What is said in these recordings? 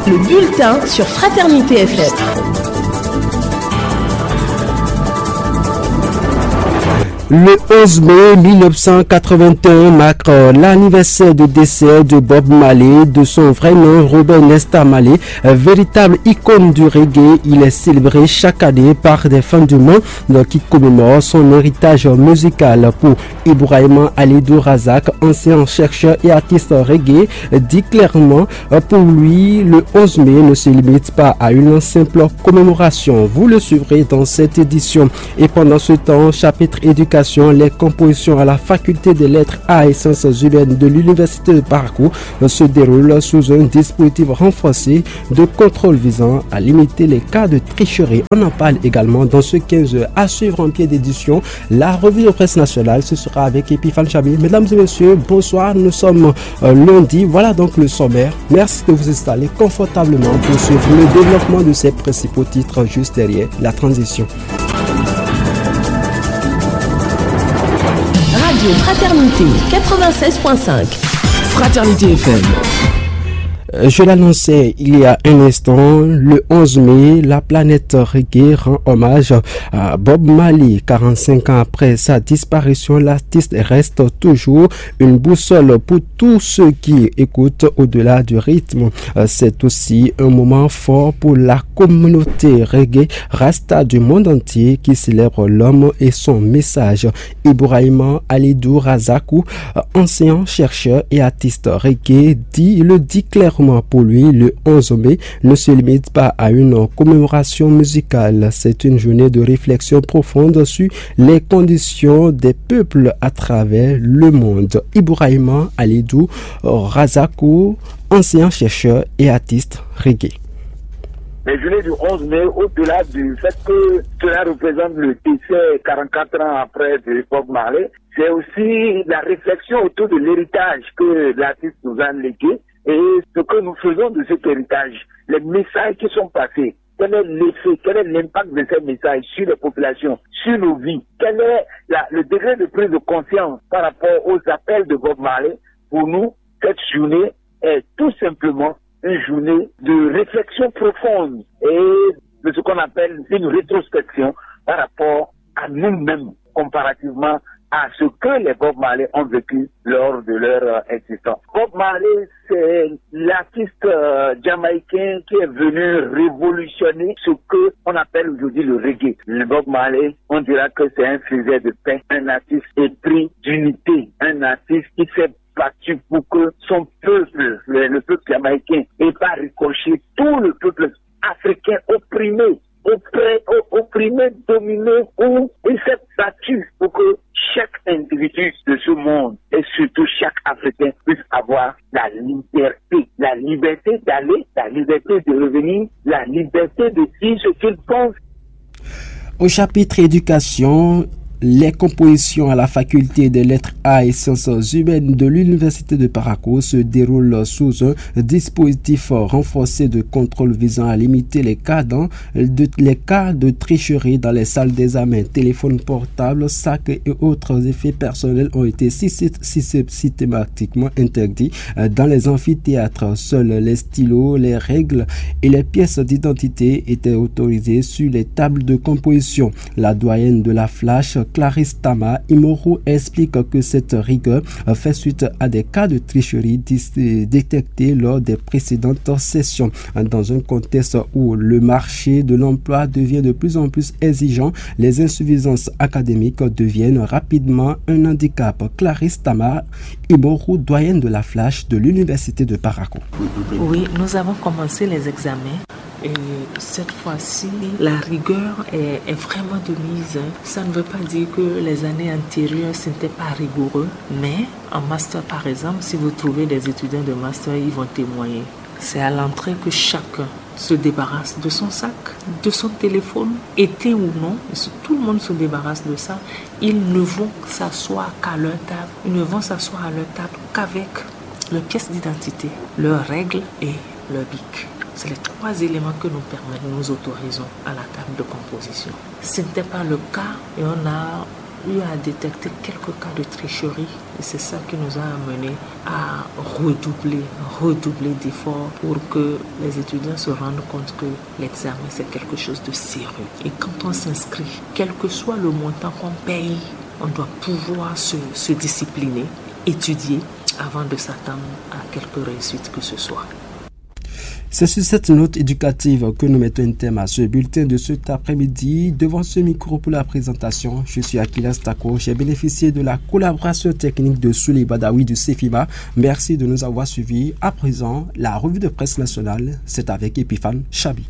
Le bulletin sur Fraternité FM. Le 11 mai 1981 marque l'anniversaire du décès de Bob Marley, de son vrai nom Robert Nesta Marley, véritable icône du reggae. Il est célébré chaque année par des fans du monde qui commémorent son héritage musical. Pour Ibrahima Alidou Razak, ancien chercheur et artiste reggae, dit clairement pour lui le 11 mai ne se limite pas à une simple commémoration. Vous le suivrez dans cette édition. Et pendant ce temps, chapitre éducation, les compositions à la faculté des lettres A et sciences humaines de l'université de Parakou se déroulent sous un dispositif renforcé de contrôle visant à limiter les cas de tricherie. On en parle également dans ce 15h. À suivre en pied d'édition, la revue de presse nationale, ce sera avec Epifan Chabi. Mesdames et messieurs, bonsoir, nous sommes lundi. Voilà donc le sommaire. Merci de vous installer confortablement pour suivre le développement de ces principaux titres juste derrière la transition. Radio Fraternité 96.5. Fraternité FM. Je l'annonçais il y a un instant, le 11 mai, la planète reggae rend hommage à Bob Marley. 45 ans après sa disparition, l'artiste reste toujours une boussole pour tous ceux qui écoutent au-delà du rythme. C'est aussi un moment fort pour la communauté reggae Rasta du monde entier qui célèbre l'homme et son message. Ibrahima Alidou Razakou, ancien chercheur et artiste reggae, dit clairement pour lui, le 11 mai ne se limite pas à une commémoration musicale. C'est une journée de réflexion profonde sur les conditions des peuples à travers le monde. Ibrahima Alidou Razakou, ancien chercheur et artiste reggae. Les journées du 11 mai, au-delà du fait que cela représente le décès 44 ans après de Bob Marley, c'est aussi la réflexion autour de l'héritage que l'artiste nous a légué et ce que nous faisons de cet héritage, les messages qui sont passés. Quel est l'effet, quel est l'impact de ces messages sur les populations, sur nos vies? Quel est le degré de prise de conscience par rapport aux appels de Bob Marley? Pour nous, cette journée est tout simplement une journée de réflexion profonde et de ce qu'on appelle une rétrospection par rapport à nous-mêmes comparativement à ce que les Bob Marley ont vécu lors de leur existence. Bob Marley, c'est l'artiste jamaïcain qui est venu révolutionner ce que on appelle aujourd'hui le reggae. Le Bob Marley, on dira que c'est un faiseur de paix, un artiste épris d'unité, un artiste qui s'est battu pour que son peuple, le peuple jamaïcain, et pas ricoché tout le peuple africain opprimé, dominé, où il s'est battu pour que chaque individu de ce monde et surtout chaque Africain puisse avoir la liberté d'aller, la liberté de revenir, la liberté de dire ce qu'il pense. Au chapitre éducation, les compositions à la faculté des lettres A et sciences humaines de l'université de Parakou se déroulent sous un dispositif renforcé de contrôle visant à limiter les cas de tricherie dans les salles d'examen. Téléphones portables, sacs et autres effets personnels ont été systématiquement interdits dans les amphithéâtres. Seuls les stylos, les règles et les pièces d'identité étaient autorisés sur les tables de composition. La doyenne de la flash, Clarisse Tama Imoru, explique que cette rigueur fait suite à des cas de tricherie détectés lors des précédentes sessions. Dans un contexte où le marché de l'emploi devient de plus en plus exigeant, les insuffisances académiques deviennent rapidement un handicap. Clarisse Tama Imoru, doyenne de la flash de l'université de Parakou. Oui, nous avons commencé les examens. Et cette fois-ci, la rigueur est vraiment de mise. Ça ne veut pas dire que les années antérieures, ce n'était pas rigoureux. Mais en master, par exemple, si vous trouvez des étudiants de master, ils vont témoigner. C'est à l'entrée que chacun se débarrasse de son sac, de son téléphone, été ou non. Tout le monde se débarrasse de ça. Ils ne vont s'asseoir qu'à leur table. Ils ne vont s'asseoir à leur table qu'avec leur pièce d'identité, leurs règles et leur bic. C'est les trois éléments que nous autorisons à la table de composition. Ce n'était pas le cas et on a eu à détecter quelques cas de tricherie. Et c'est ça qui nous a amené à redoubler d'efforts pour que les étudiants se rendent compte que l'examen, c'est quelque chose de sérieux. Et quand on s'inscrit, quel que soit le montant qu'on paye, on doit pouvoir se discipliner, étudier avant de s'attendre à quelque réussite que ce soit. C'est sur cette note éducative que nous mettons un thème à ce bulletin de cet après-midi. Devant ce micro pour la présentation, je suis Akila Stako. J'ai bénéficié de la collaboration technique de Souley Badawi du CEFIMA. Merci de nous avoir suivis. À présent, la revue de presse nationale, c'est avec Epiphane Chabi.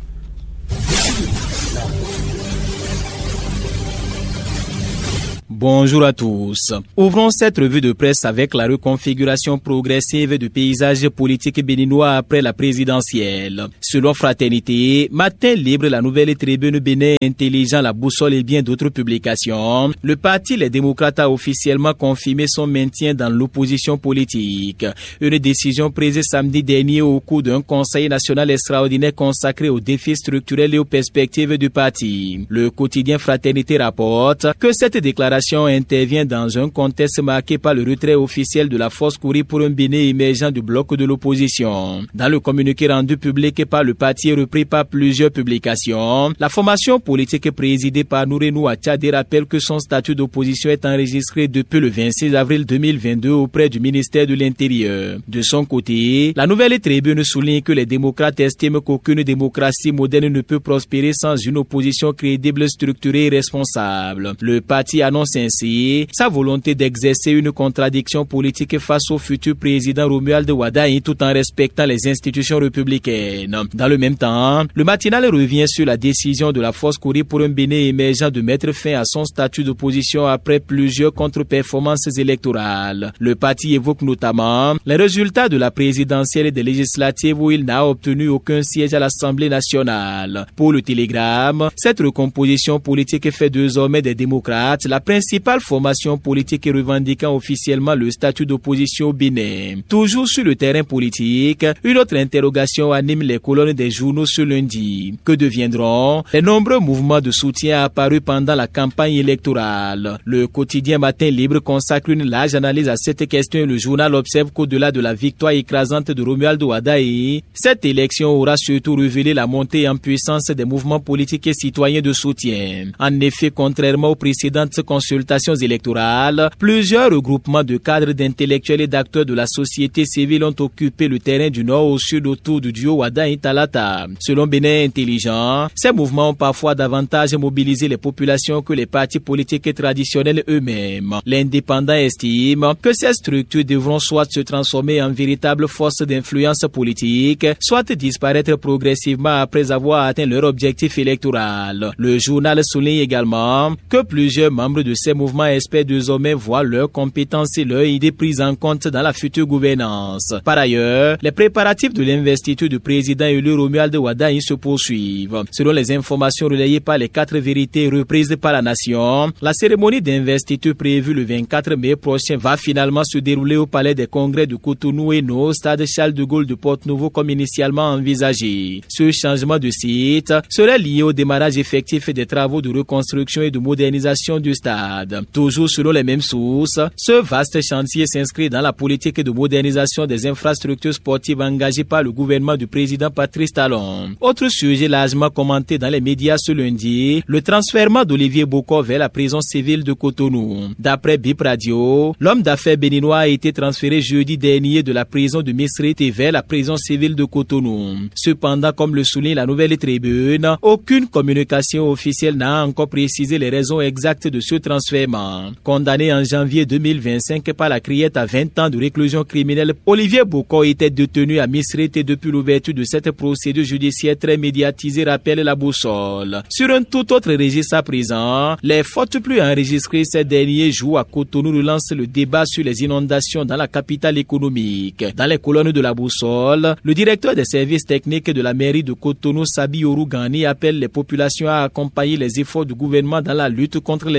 Bonjour à tous. Ouvrons cette revue de presse avec la reconfiguration progressive du paysage politique béninois après la présidentielle. Selon Fraternité, Matin Libre, la nouvelle tribune Bénin Intelligent, la boussole et bien d'autres publications, le parti Les Démocrates a officiellement confirmé son maintien dans l'opposition politique. Une décision prise samedi dernier au cours d'un conseil national extraordinaire consacré aux défis structurels et aux perspectives du parti. Le quotidien Fraternité rapporte que cette déclaration intervient dans un contexte marqué par le retrait officiel de la force Kouri pour un Bénin émergent du bloc de l'opposition. Dans le communiqué rendu public par le parti et repris par plusieurs publications, la formation politique présidée par Nourenou Achadé rappelle que son statut d'opposition est enregistré depuis le 26 avril 2022 auprès du ministère de l'Intérieur. De son côté, la nouvelle tribune souligne que les démocrates estiment qu'aucune démocratie moderne ne peut prospérer sans une opposition crédible, structurée et responsable. Le parti annonce ainsi sa volonté d'exercer une contradiction politique face au futur président Romuald Wadaï tout en respectant les institutions républicaines. Dans le même temps, le matinal revient sur la décision de la force Kouri pour un Bénin émergent de mettre fin à son statut d'opposition après plusieurs contre-performances électorales. Le parti évoque notamment les résultats de la présidentielle et des législatives où il n'a obtenu aucun siège à l'Assemblée nationale. Pour le Télégramme, cette recomposition politique fait désormais des démocrates la principale formation politique revendiquant officiellement le statut d'opposition au Bénin. Toujours sur le terrain politique, une autre interrogation anime les colonnes des journaux ce lundi. Que deviendront les nombreux mouvements de soutien apparus pendant la campagne électorale? Le quotidien Matin Libre consacre une large analyse à cette question et le journal observe qu'au-delà de la victoire écrasante de Romuald Wadaï, cette élection aura surtout révélé la montée en puissance des mouvements politiques et citoyens de soutien. En effet, contrairement aux précédentes consultations électorales, plusieurs regroupements de cadres, d'intellectuels et d'acteurs de la société civile ont occupé le terrain du nord au sud autour du duo Wadaï-Talata. Selon Bénin Intelligent, ces mouvements ont parfois davantage mobilisé les populations que les partis politiques traditionnels eux-mêmes. L'Indépendant estime que ces structures devront soit se transformer en véritables forces d'influence politique, soit disparaître progressivement après avoir atteint leur objectif électoral. Le journal souligne également que plusieurs membres de ces mouvements espèrent désormais voir leurs compétences et leurs idées prises en compte dans la future gouvernance. Par ailleurs, les préparatifs de l'investiture du président élu Romuald Wadaï se poursuivent. Selon les informations relayées par les 4 vérités reprises par la nation, la cérémonie d'investiture prévue le 24 mai prochain va finalement se dérouler au palais des congrès de Cotonou et non au stade Charles de Gaulle de Porte-Nouveau comme initialement envisagé. Ce changement de site serait lié au démarrage effectif des travaux de reconstruction et de modernisation du stade. Toujours selon les mêmes sources, ce vaste chantier s'inscrit dans la politique de modernisation des infrastructures sportives engagée par le gouvernement du président Patrice Talon. Autre sujet largement commenté dans les médias ce lundi, le transfèrement d'Olivier Boko vers la prison civile de Cotonou. D'après Bip Radio, l'homme d'affaires béninois a été transféré jeudi dernier de la prison de Misrite vers la prison civile de Cotonou. Cependant, comme le souligne la Nouvelle Tribune, aucune communication officielle n'a encore précisé les raisons exactes de ce transfert. Condamné en janvier 2025 par la criette à 20 ans de réclusion criminelle, Olivier Boko était détenu à Misrite depuis l'ouverture de cette procédure judiciaire très médiatisée, rappelle la boussole. Sur un tout autre registre à présent, les fautes plus enregistrées ces derniers jours à Cotonou relancent le débat sur les inondations dans la capitale économique. Dans les colonnes de la boussole, le directeur des services techniques de la mairie de Cotonou, Sabi Orugani, appelle les populations à accompagner les efforts du gouvernement dans la lutte contre les inondations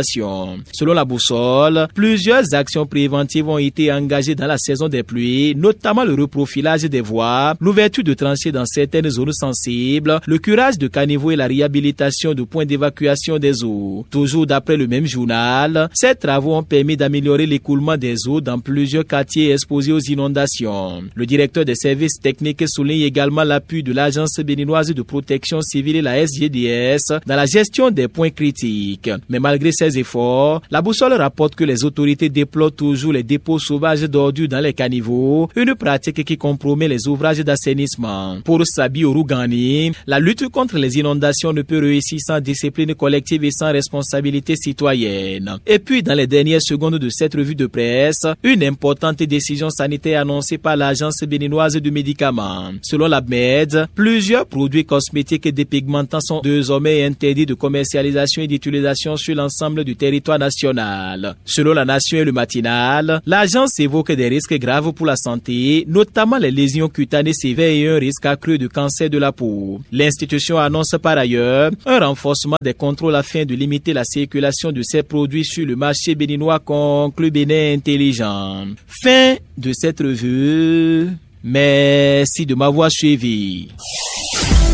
inondations. Selon la boussole, plusieurs actions préventives ont été engagées dans la saison des pluies, notamment le reprofilage des voies, l'ouverture de tranchées dans certaines zones sensibles, le curage de caniveaux et la réhabilitation de points d'évacuation des eaux. Toujours d'après le même journal, ces travaux ont permis d'améliorer l'écoulement des eaux dans plusieurs quartiers exposés aux inondations. Le directeur des services techniques souligne également l'appui de l'Agence béninoise de protection civile et la SGDS dans la gestion des points critiques. Mais malgré ces efforts, la boussole rapporte que les autorités déplorent toujours les dépôts sauvages d'ordures dans les caniveaux, une pratique qui compromet les ouvrages d'assainissement. Pour Sabi Orugani, la lutte contre les inondations ne peut réussir sans discipline collective et sans responsabilité citoyenne. Et puis, dans les dernières secondes de cette revue de presse, une importante décision sanitaire annoncée par l'Agence béninoise du médicament. Selon l'ABMED, plusieurs produits cosmétiques dépigmentants sont désormais interdits de commercialisation et d'utilisation sur l'ensemble du territoire national. Selon la Nation et le Matinal, l'agence évoque des risques graves pour la santé, notamment les lésions cutanées sévères et un risque accru de cancer de la peau. L'institution annonce par ailleurs un renforcement des contrôles afin de limiter la circulation de ces produits sur le marché béninois, conclut Bénin Intelligent. Fin de cette revue. Merci de m'avoir suivi.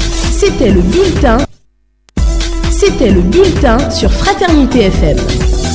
C'était le bulletin sur Fraternité FM.